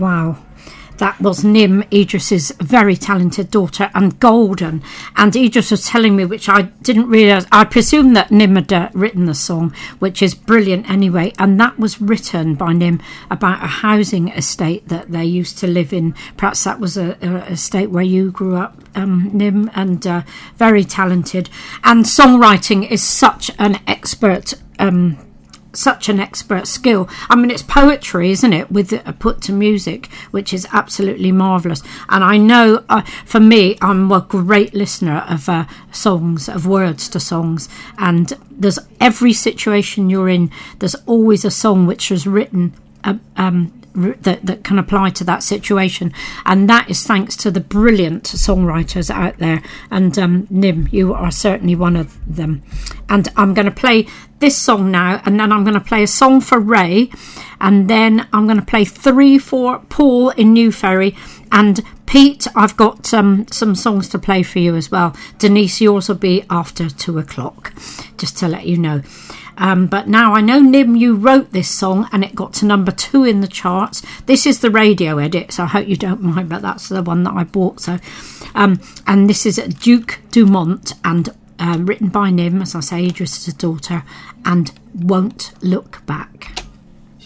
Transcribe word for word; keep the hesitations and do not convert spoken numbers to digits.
Wow. That was Nim, Idris's very talented daughter, and Golden. And Idris was telling me, which I didn't realise, I presume that Nim had uh, written the song, which is brilliant anyway, and that was written by Nim about a housing estate that they used to live in. Perhaps that was a, a estate where you grew up, um, Nim, and uh, very talented. And songwriting is such an expert um such an expert skill. I mean, it's poetry, isn't it, with it put to music, which is absolutely marvellous. And I know, uh, for me, I'm a great listener of uh, songs, of words to songs, and there's every situation you're in, there's always a song which was written uh, um That, that can apply to that situation, and that is thanks to the brilliant songwriters out there, and um, Nim, you are certainly one of them. And I'm going to play this song now, and then I'm going to play a song for Ray, and then I'm going to play three for Paul in New Ferry, and Pete, I've got um, some songs to play for you as well. Denise, yours will be after two o'clock, just to let you know. Um, but now I know, Nim, you wrote this song and it got to number two in the charts. This is the radio edit, so I hope you don't mind, but that's the one that I bought. So, um, and this is Duke Dumont, and uh, written by Nim, as I say, Idris' daughter, and Won't Look Back.